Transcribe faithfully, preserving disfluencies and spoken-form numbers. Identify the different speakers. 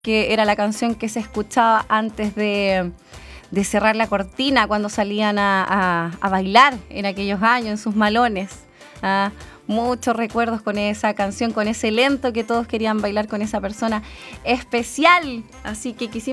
Speaker 1: que era la canción que se escuchaba antes de, de cerrar la cortina cuando salían a, a, a bailar en aquellos años, en sus malones. ¿Ah? Muchos recuerdos con esa canción, con ese lento que todos querían bailar con esa persona especial. Así que quisimos